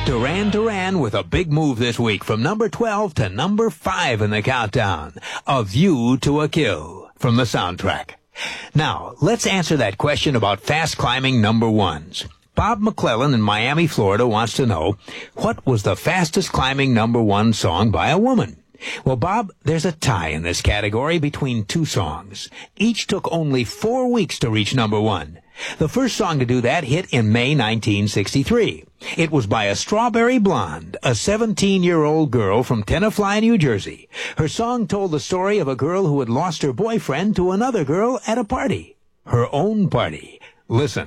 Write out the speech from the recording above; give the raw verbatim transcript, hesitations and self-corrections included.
Duran Duran with a big move this week from number twelve to number five in the countdown. A View to a Kill from the soundtrack. Now, let's answer that question about fast climbing number ones. Bob McClellan in Miami, Florida wants to know, what was the fastest climbing number one song by a woman? Well, Bob, there's a tie in this category between two songs. Each took only four weeks to reach number one. The first song to do that hit in May nineteen sixty-three. It was by a Strawberry Blonde, a seventeen-year-old girl from Tenafly, New Jersey. Her song told the story of a girl who had lost her boyfriend to another girl at a party. Her own party. Listen.